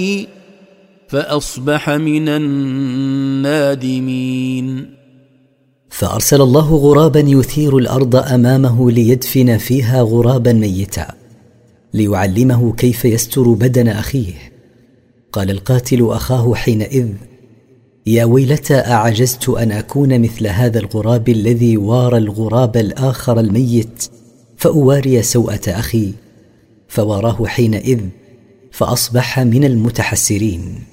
فأصبح من النادمين. فأرسل الله غرابا يثير الأرض أمامه ليدفن فيها غرابا ميتا ليعلمه كيف يستر بدن أخيه. قال القاتل أخاه حينئذ: يا ويلتى أعجزت أن أكون مثل هذا الغراب الذي وارى الغراب الآخر الميت فأواري سوءة أخي. فواراه حينئذ فأصبح من المتحسرين.